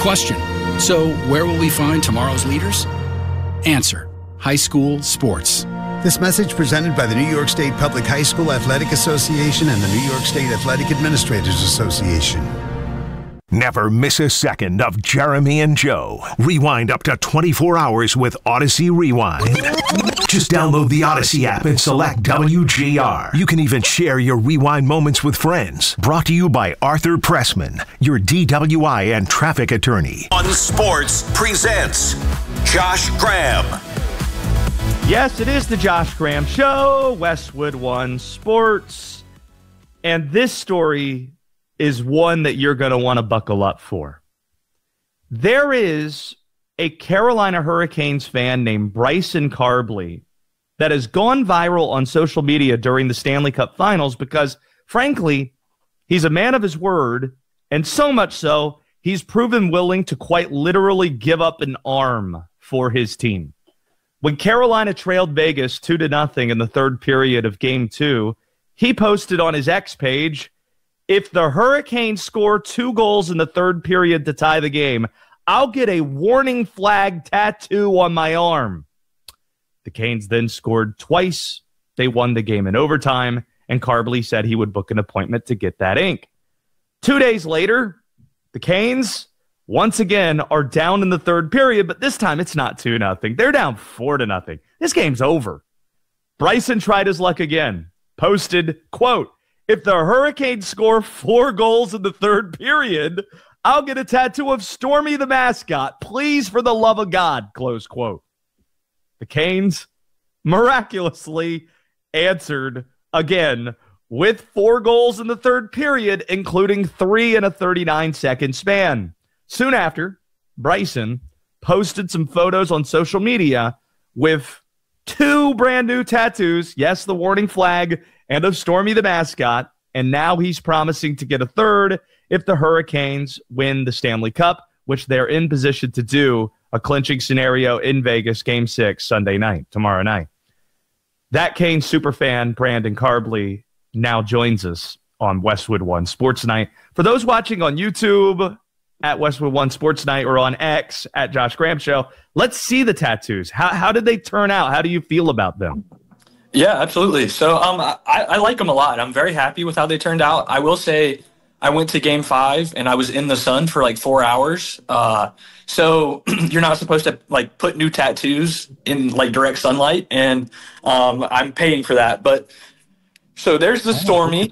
Question. So where will we find tomorrow's leaders? Answer. High school sports. This message presented by the New York State Public High School Athletic Association and the New York State Athletic Administrators Association. Never miss a second of Jeremy and Joe. Rewind up to 24 hours with Odyssey Rewind. Just download the Odyssey app and select WGR. You can even share your Rewind moments with friends. Brought to you by Arthur Pressman, your DWI and traffic attorney. On Sports presents Josh Graham. Yes, it is the Josh Graham Show, Westwood One Sports. And this story is one that you're going to want to buckle up for. There is a Carolina Hurricanes fan named Bryson Carbley that has gone viral on social media during the Stanley Cup Finals because, frankly, he's a man of his word, and so much so, he's proven willing to quite literally give up an arm for his team. When Carolina trailed Vegas 2-0 in the third period of Game 2, he posted on his X page, "If the Hurricanes score 2 goals in the third period to tie the game, I'll get a warning flag tattoo on my arm." The Canes then scored twice. They won the game in overtime, and Carbley said he would book an appointment to get that ink. 2 days later, the Canes once again are down in the third period, but this time it's not 2-0. They're down 4-0. This game's over. Bryson tried his luck again, posted, quote, "If the Hurricanes score 4 goals in the third period, I'll get a tattoo of Stormy the mascot. Please, for the love of God," close quote. The Canes miraculously answered again with 4 goals in the third period, including 3 in a 39-second span. Soon after, Bryson posted some photos on social media with 2 brand new tattoos. Yes, the warning flag and of Stormy the mascot. And now he's promising to get a third if the Hurricanes win the Stanley Cup, which they're in position to do, a clinching scenario in Vegas, Game 6, Sunday night, tomorrow night. That Canes superfan, Brandon Carbley, now joins us on Westwood One Sports Night. For those watching on YouTube at Westwood One Sports Night or on X at Josh Graham Show, let's see the tattoos. How did they turn out? How do you feel about them? Yeah, absolutely. So I like them a lot. I'm very happy with how they turned out. I will say I went to Game 5 and I was in the sun for like 4 hours. So you're not supposed to like put new tattoos in like direct sunlight, and I'm paying for that. But so there's the Stormy.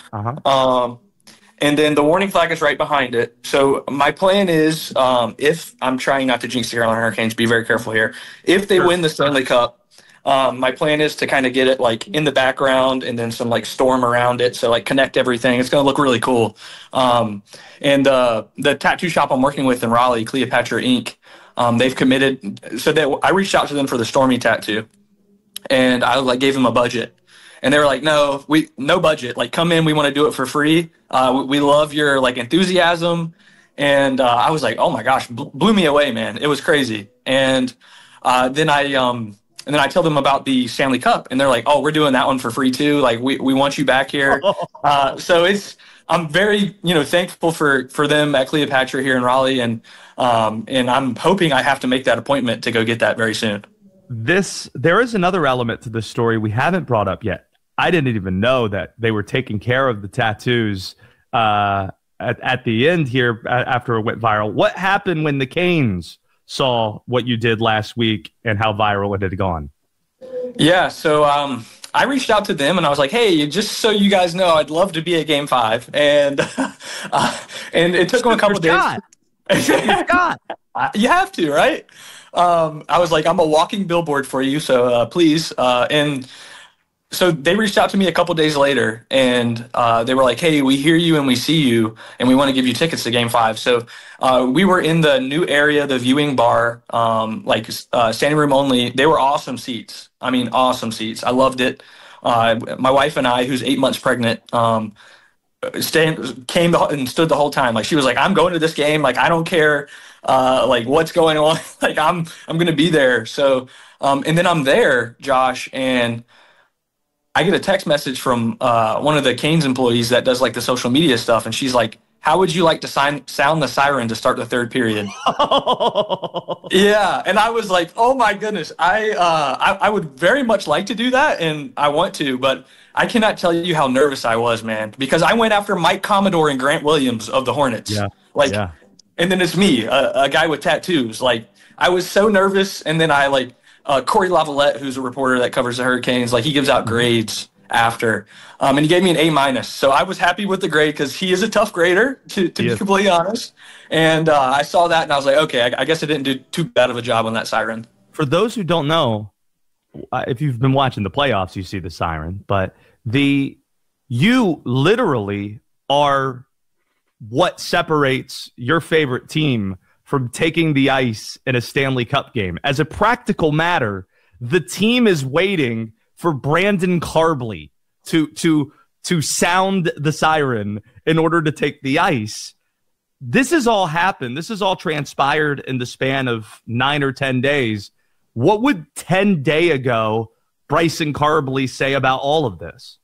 And then the warning flag is right behind it. So my plan is, if I'm trying not to jinx the Carolina Hurricanes, be very careful here. If they win the Stanley Cup, my plan is to kind of get it like in the background and then some like storm around it. So like connect everything. It's going to look really cool. And the tattoo shop I'm working with in Raleigh, Cleopatra Inc., they've committed. So I reached out to them for the Stormy tattoo, and I like gave them a budget. And they were like, no budget. Like, come in. We want to do it for free. We love your like enthusiasm. And I was like, oh my gosh, blew me away, man. It was crazy. And then I tell them about the Stanley Cup, and they're like, oh, we're doing that one for free too. Like, we want you back here. So I'm very, thankful for them at Cleopatra here in Raleigh. And I'm hoping I have to make that appointment to go get that very soon. There is another element to this story we haven't brought up yet. I didn't even know that they were taking care of the tattoos at the end here after it went viral. What happened when the Canes saw what you did last week and how viral it had gone? Yeah, so I reached out to them and I was like, hey, just so you guys know, I'd love to be at Game 5. And it took them a couple days. You have to, right? I was like, I'm a walking billboard for you, so please. And so they reached out to me a couple days later, and they were like, hey, we hear you and we see you, and we want to give you tickets to Game 5. So we were in the new area, the viewing bar, standing room only. They were awesome seats. I mean, awesome seats. I loved it. My wife and I, who's 8 months pregnant, came and stood the whole time. Like, she was like, I'm going to this game. Like, I don't care what's going on. Like, I'm going to be there. So and then I'm there, Josh, and I get a text message from one of the Canes employees that does like the social media stuff, and she's like, how would you like to sound the siren to start the third period? Yeah, and I was like, oh my goodness, I would very much like to do that, and I want to, but I cannot tell you how nervous I was, man, because I went after Mike Commodore and Grant Williams of the Hornets. Yeah. And then it's me, a guy with tattoos. Like, I was so nervous, and then Corey Lavalette, who's a reporter that covers the Hurricanes, like, he gives out grades after, and he gave me an A-. So I was happy with the grade because he is a tough grader, to be completely honest. And I saw that, and I was like, okay, I guess I didn't do too bad of a job on that siren. For those who don't know, if you've been watching the playoffs, you see the siren, but you literally are what separates your favorite team from taking the ice in a Stanley Cup game. As a practical matter, the team is waiting for Brandon Carbley to sound the siren in order to take the ice. This has all happened. This has all transpired in the span of 9 or 10 days. What would 10 days ago Bryson Carbley say about all of this?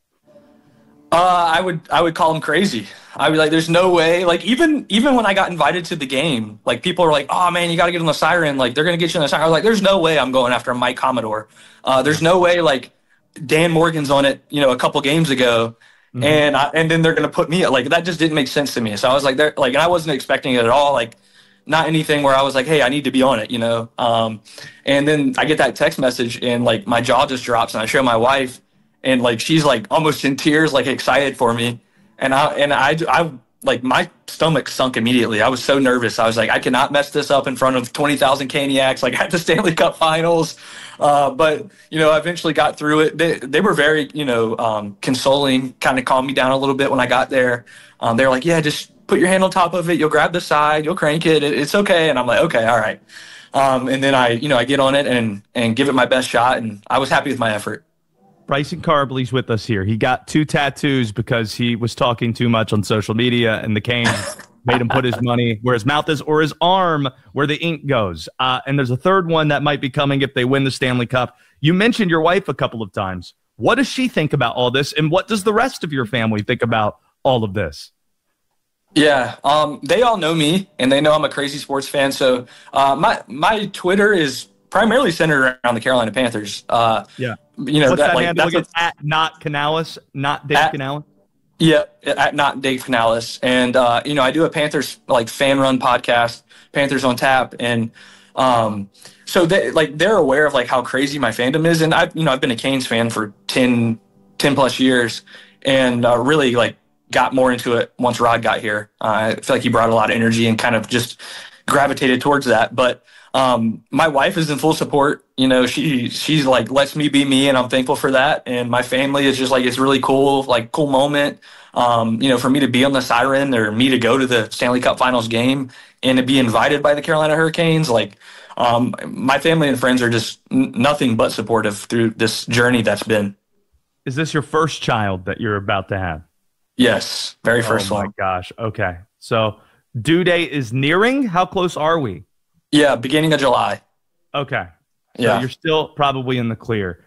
I would call him crazy. I would be like, there's no way. Like, even when I got invited to the game, like, people were like, oh man, you got to get on the siren. Like, they're going to get you on the siren. I was like, there's no way I'm going after Mike Commodore. There's no way, like, Dan Morgan's on it, a couple games ago. Mm-hmm. And then they're going to put me, like, that just didn't make sense to me. So I was like, and I wasn't expecting it at all. Like, not anything where I was like, hey, I need to be on it, and then I get that text message and, like, my jaw just drops, and I show my wife, and, like, she's, like, almost in tears, like, excited for me. And I like, my stomach sunk immediately. I was so nervous. I was like, I cannot mess this up in front of 20,000 Caniacs, like, at the Stanley Cup Finals. But, I eventually got through it. They were very, consoling, kind of calmed me down a little bit when I got there. They were like, yeah, just put your hand on top of it. You'll grab the side. You'll crank it. It's okay. And I'm like, okay, all right. And then I get on it and give it my best shot. And I was happy with my effort. Bryson Carbley's with us here. He got 2 tattoos because he was talking too much on social media, and the Canes made him put his money where his mouth is, or his arm where the ink goes. And there's a third one that might be coming if they win the Stanley Cup. You mentioned your wife a couple of times. What does she think about all this, and what does the rest of your family think about all of this? Yeah, they all know me, and they know I'm a crazy sports fan. So my Twitter is primarily centered around the Carolina Panthers. What's that handle again? At not Canales, not Dave Canales? Yeah, at not Dave Canales. And, I do a Panthers, like, fan-run podcast, Panthers on Tap. And so they're aware of, like, how crazy my fandom is. And I've been a Canes fan for 10 plus years, and really, like, got more into it once Rod got here. I feel like he brought a lot of energy and kind of just gravitated towards that. But my wife is in full support. She's like, lets me be me, and I'm thankful for that. And my family is just like, it's really cool, like, cool moment. For me to be on the siren, or me to go to the Stanley Cup Finals game and to be invited by the Carolina Hurricanes. Like, my family and friends are just nothing but supportive through this journey that's been. Is this your first child that you're about to have? Yes, very first one. Oh my gosh. Okay. So due date is nearing. How close are we? Yeah, beginning of July. Okay. So you're still probably in the clear.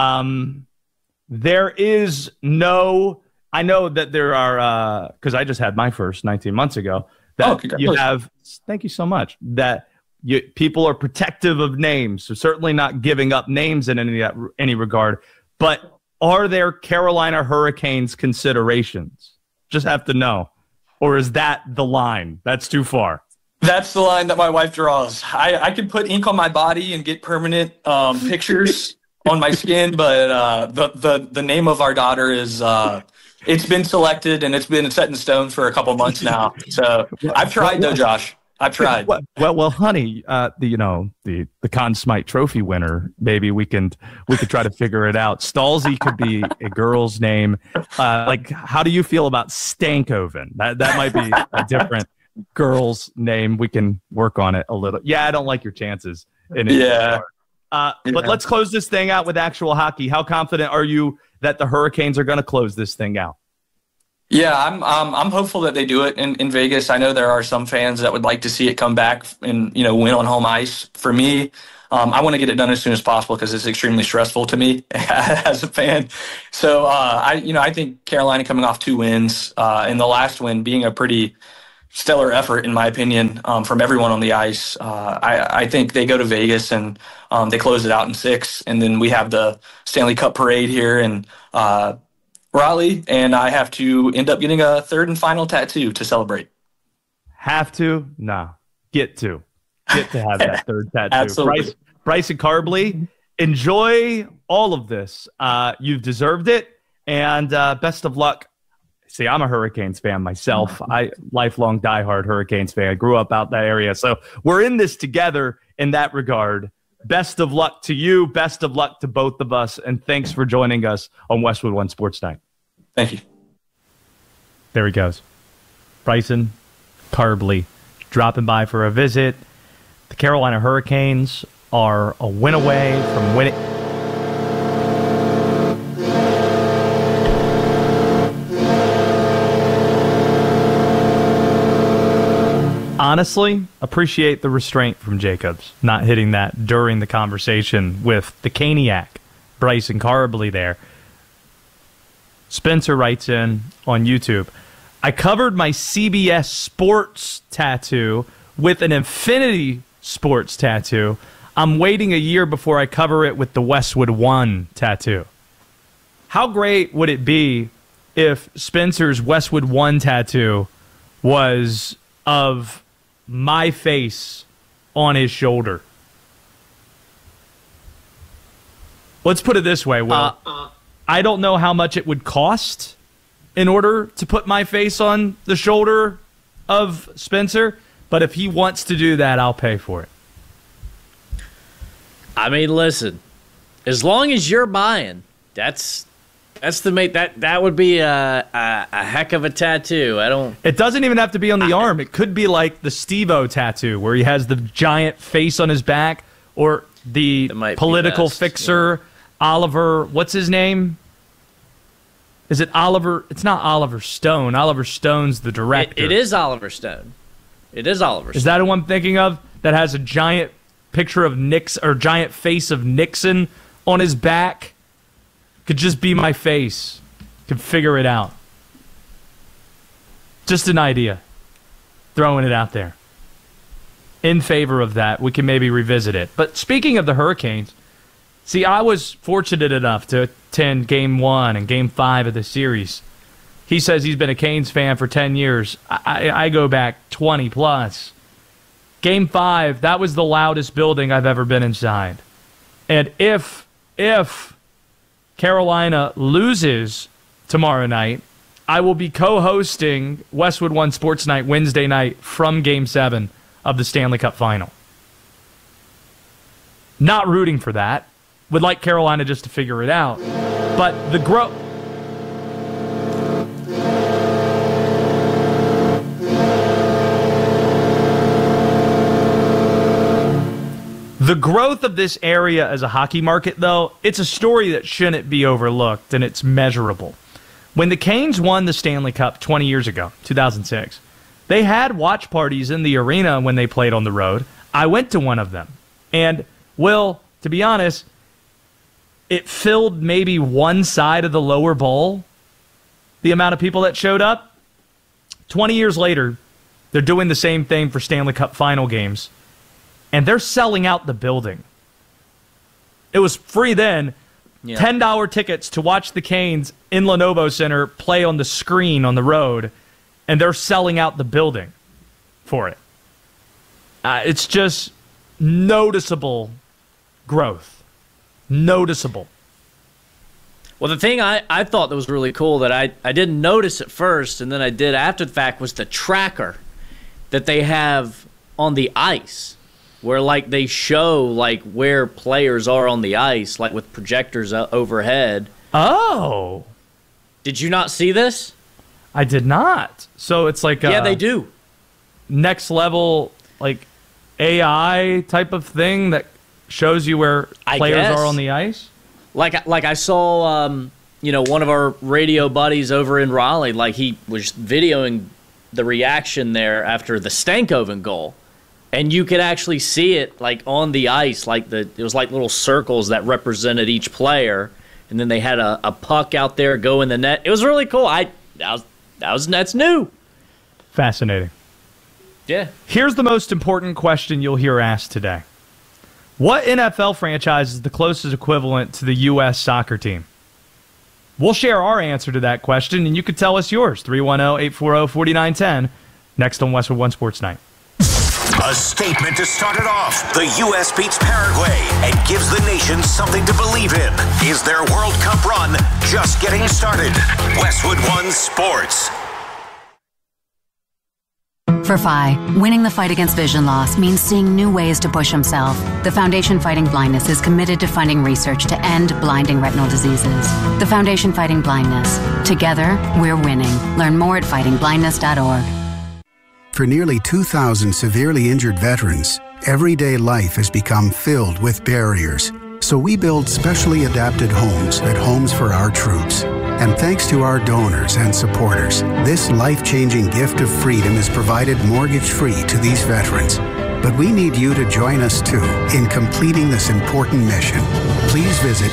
There is no, I know that there are, because I just had my first 19 months ago, that you have, thank you so much, that people are protective of names, so certainly not giving up names in any regard, but are there Carolina Hurricanes considerations? Just have to know. Or is that the line? That's too far. That's the line that my wife draws. I can put ink on my body and get permanent pictures on my skin, but the name of our daughter is it's been selected, and it's been set in stone for a couple months now. So I've tried, though, Josh. I've tried. Well, honey, the Conn Smythe Trophy winner, maybe we could try to figure it out. Stalzy could be a girl's name. Like, how do you feel about Stankoven? That might be a different girl's name. We can work on it a little. Yeah, I don't like your chances in it. Yeah. But let's close this thing out with actual hockey. How confident are you that the Hurricanes are going to close this thing out? Yeah, I'm hopeful that they do it in Vegas. I know there are some fans that would like to see it come back and win on home ice. For me, I want to get it done as soon as possible because it's extremely stressful to me as a fan. So I think Carolina coming off 2 wins, and the last win being a pretty stellar effort, in my opinion, from everyone on the ice. I think they go to Vegas and they close it out in 6, and then we have the Stanley Cup parade here in Raleigh, and I have to end up getting a 3rd and final tattoo to celebrate. Have to? No. Get to have that 3rd tattoo. Absolutely. Bryson Carbley, enjoy all of this. You've deserved it, and best of luck. See, I'm a Hurricanes fan myself. Lifelong diehard Hurricanes fan. I grew up out that area. So we're in this together in that regard. Best of luck to you. Best of luck to both of us. And thanks for joining us on Westwood One Sports Night. Thank you. There he goes. Bryson Carbley dropping by for a visit. The Carolina Hurricanes are a win away from winning. Honestly, appreciate the restraint from Jacobs, not hitting that during the conversation with the Caniac, Bryson Carbley there. Spencer writes in on YouTube, I covered my CBS Sports tattoo with an Infinity Sports tattoo. I'm waiting a year before I cover it with the Westwood One tattoo. How great would it be if Spencer's Westwood One tattoo was of my face on his shoulder? Let's put it this way, Will. I don't know how much it would cost in order to put my face on the shoulder of Spencer, but if he wants to do that, I'll pay for it. I mean, listen, as long as you're buying, that would be a heck of a tattoo. It doesn't even have to be on the arm. It could be like the Steve-O tattoo where he has the giant face on his back, or the political fixer, Oliver, what's his name? Is it Oliver? It's not Oliver Stone. Oliver Stone's the director. It is Oliver Stone. Is that who I'm thinking of? That has a giant picture of Nixon, or giant face of Nixon on his back? Could just be my face. Could figure it out. Just an idea. Throwing it out there. In favor of that, we can maybe revisit it. But speaking of the Hurricanes, see, I was fortunate enough to attend Game 1 and Game 5 of the series. He says he's been a Canes fan for 10 years. I go back 20 plus. Game 5, that was the loudest building I've ever been inside. And if Carolina loses tomorrow night, I will be co-hosting Westwood One Sports Night Wednesday night from Game 7 of the Stanley Cup Final. Not rooting for that. Would like Carolina just to figure it out. But the growth... The growth of this area as a hockey market, though, it's a story that shouldn't be overlooked, and it's measurable. When the Canes won the Stanley Cup 20 years ago, 2006, they had watch parties in the arena when they played on the road. I went to one of them. And, Will, to be honest, it filled maybe one side of the lower bowl, the amount of people that showed up. 20 years later, they're doing the same thing for Stanley Cup final games. And they're selling out the building. It was free then. Yeah. $10 tickets to watch the Canes in Lenovo Center play on the screen on the road. And they're selling out the building for it. It's just noticeable growth. Noticeable. Well, the thing I thought that was really cool that I didn't notice at first, and then I did after the fact, was the tracker that they have on the ice. Where, like, they show, like, where players are on the ice, like, with projectors overhead. Oh. Did you not see this? I did not. So it's like yeah, they do. Next level, like, AI type of thing that shows you where players are on the ice? Like I saw, one of our radio buddies over in Raleigh, like, he was videoing the reaction there after the Stankoven goal. And you could actually see it like on the ice, it was like little circles that represented each player, and then they had a puck out there go in the net. It was really cool. That's new. Fascinating. Yeah. Here's the most important question you'll hear asked today. What NFL franchise is the closest equivalent to the U.S. soccer team? We'll share our answer to that question, and you can tell us yours. 310-840-4910. Next on Westwood One Sports Night. A statement to start it off. The U.S. beats Paraguay and gives the nation something to believe in. Is their World Cup run just getting started? Westwood One Sports. For Phi, winning the fight against vision loss means seeing new ways to push himself. The Foundation Fighting Blindness is committed to funding research to end blinding retinal diseases. The Foundation Fighting Blindness. Together, we're winning. Learn more at fightingblindness.org. For nearly 2,000 severely injured veterans, everyday life has become filled with barriers. So we build specially adapted homes at Homes for Our Troops. And thanks to our donors and supporters, this life-changing gift of freedom is provided mortgage-free to these veterans. But we need you to join us, too, in completing this important mission. Please visit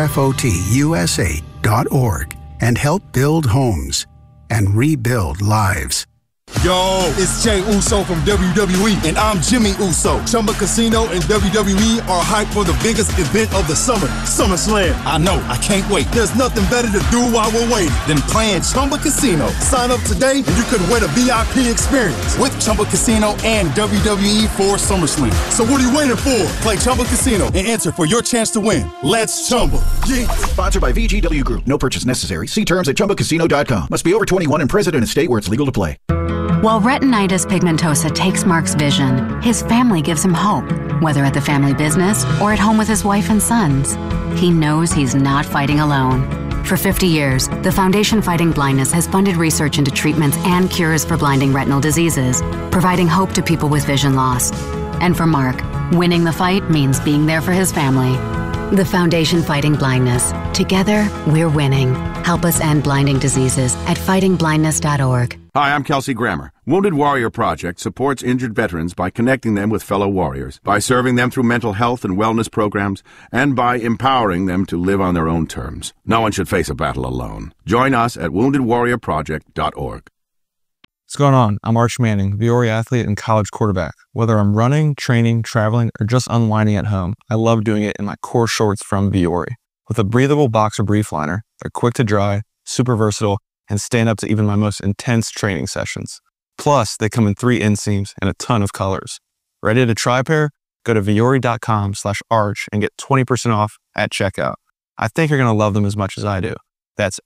hfotusa.org and help build homes and rebuild lives. Yo, it's Jey Uso from WWE, and I'm Jimmy Uso. Chumba Casino and WWE are hyped for the biggest event of the summer, SummerSlam. I know, I can't wait. There's nothing better to do while we're waiting than playing Chumba Casino. Sign up today and you could win a VIP experience with Chumba Casino and WWE for SummerSlam. So what are you waiting for? Play Chumba Casino and enter for your chance to win. Let's Chumba. Yeah. Sponsored by VGW Group. No purchase necessary. See terms at ChumbaCasino.com. Must be over 21 and present in a state where it's legal to play. While retinitis pigmentosa takes Mark's vision, his family gives him hope, whether at the family business or at home with his wife and sons. He knows he's not fighting alone. For 50 years, the Foundation Fighting Blindness has funded research into treatments and cures for blinding retinal diseases, providing hope to people with vision loss. And for Mark, winning the fight means being there for his family. The Foundation Fighting Blindness. Together, we're winning. Help us end blinding diseases at fightingblindness.org. Hi, I'm Kelsey Grammer. Wounded Warrior Project supports injured veterans by connecting them with fellow warriors, by serving them through mental health and wellness programs, and by empowering them to live on their own terms. No one should face a battle alone. Join us at woundedwarriorproject.org. What's going on? I'm Arch Manning, Viore athlete and college quarterback. Whether I'm running, training, traveling, or just unwinding at home, I love doing it in my core shorts from Viore. With a breathable boxer brief liner, they're quick to dry, super versatile, and stand up to even my most intense training sessions. Plus, they come in 3 inseams and a ton of colors. Ready to try a pair? Go to viore.com/arch and get 20% off at checkout. I think you're going to love them as much as I do. That's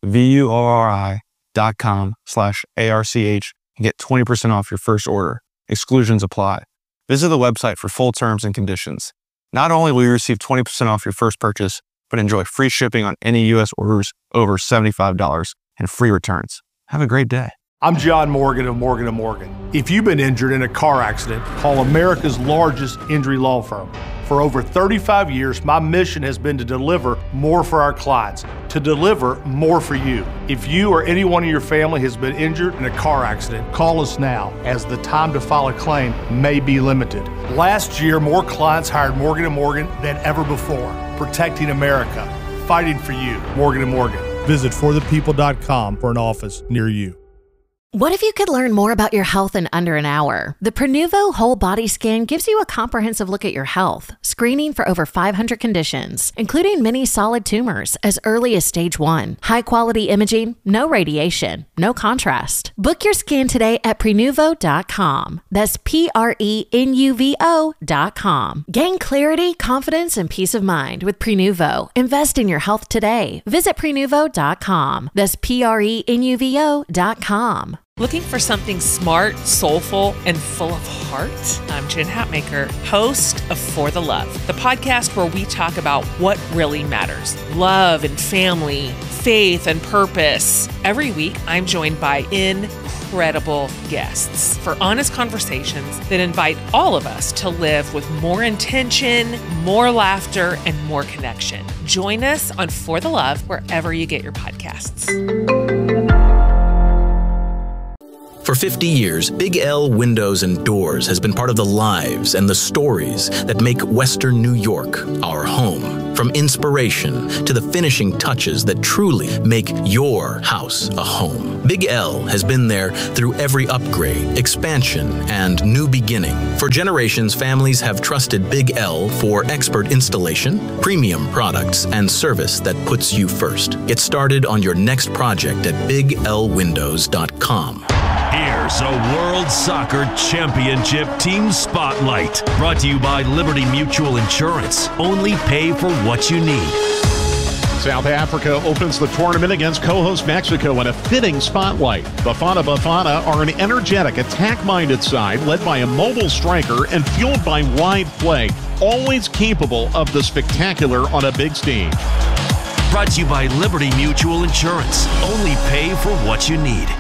VUORI.com/ARCH and get 20% off your first order. Exclusions apply. Visit the website for full terms and conditions. Not only will you receive 20% off your first purchase, but enjoy free shipping on any U.S. orders over $75 and free returns. Have a great day. I'm John Morgan of Morgan & Morgan. If you've been injured in a car accident, call America's largest injury law firm. For over 35 years, my mission has been to deliver more for our clients, to deliver more for you. If you or anyone in your family has been injured in a car accident, call us now, as the time to file a claim may be limited. Last year, more clients hired Morgan & Morgan than ever before, protecting America, fighting for you. Morgan & Morgan. Visit forthepeople.com for an office near you. What if you could learn more about your health in under an hour? The Prenuvo Whole Body Scan gives you a comprehensive look at your health, screening for over 500 conditions, including many solid tumors as early as stage 1. High-quality imaging, no radiation, no contrast. Book your scan today at Prenuvo.com. That's Prenuvo.com. Gain clarity, confidence, and peace of mind with Prenuvo. Invest in your health today. Visit Prenuvo.com. That's Prenuvo.com. Looking for something smart, soulful, and full of heart? I'm Jen Hatmaker, host of For the Love, the podcast where we talk about what really matters. Love and family, faith and purpose. Every week, I'm joined by incredible guests for honest conversations that invite all of us to live with more intention, more laughter, and more connection. Join us on For the Love wherever you get your podcasts. For 50 years, Big L Windows and Doors has been part of the lives and the stories that make Western New York our home. From inspiration to the finishing touches that truly make your house a home. Big L has been there through every upgrade, expansion, and new beginning. For generations, families have trusted Big L for expert installation, premium products, and service that puts you first. Get started on your next project at BigLWindows.com. Here's a World Soccer Championship Team Spotlight, brought to you by Liberty Mutual Insurance. Only pay for what you need. South Africa opens the tournament against co-host Mexico in a fitting spotlight. Bafana Bafana are an energetic, attack-minded side led by a mobile striker and fueled by wide play, always capable of the spectacular on a big stage. Brought to you by Liberty Mutual Insurance. Only pay for what you need.